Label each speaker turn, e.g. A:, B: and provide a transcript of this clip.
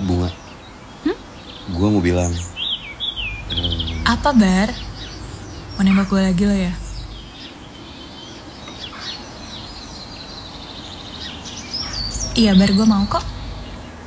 A: Bunga, gue mau bilang.
B: Apa, Bar? Mau nembak gue lagi lo ya? Iya, Bar, gue mau kok.